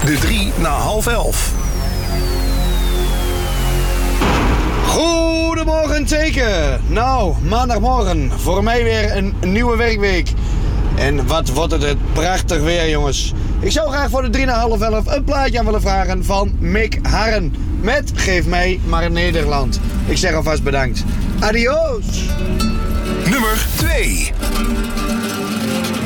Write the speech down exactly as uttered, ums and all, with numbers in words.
De drie na half elf. Goedemorgen teken. Nou, maandagmorgen. Voor mij weer een nieuwe werkweek. En wat wordt het het prachtig weer, jongens. Ik zou graag voor de drie na half elf een plaatje aan willen vragen van Mick Harren. Met Geef mij maar Nederland. Ik zeg alvast bedankt. Adios. Nummer twee.